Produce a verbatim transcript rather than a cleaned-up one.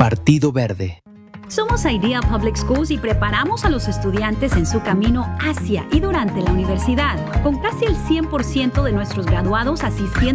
Partido Verde. Somos Idea Public Schools y preparamos a los estudiantes en su camino hacia y durante la universidad, con casi el cien por ciento de nuestros graduados asistiendo